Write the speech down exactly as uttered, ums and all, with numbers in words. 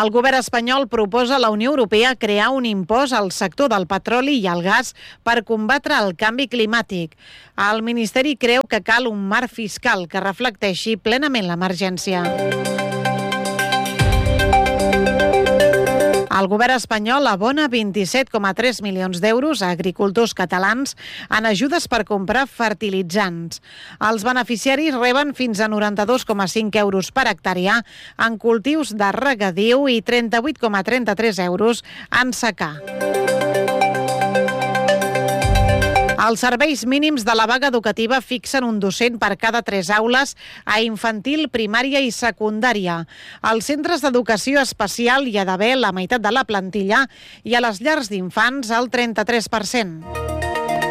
El govern espanyol proposa a la Unió Europea crear un impost al sector del petroli i el gas per combatre el canvi climàtic. El Ministeri creu que cal un marc fiscal que reflecteixi plenament l'emergència. El govern espanyol abona vint-i-set coma tres milions d'euros a agricultors catalans en ajudes per comprar fertilitzants. Els beneficiaris reben fins a noranta-dos coma cinc euros per hectàrea en cultius de regadiu i trenta-vuit coma trenta-tres euros en secà. Els serveis mínims de la vaga educativa fixen un docent per cada tres aules a infantil, primària i secundària. Als centres d'educació especial hi ha d'haver la meitat de la plantilla i a les llars d'infants el trenta-tres per cent.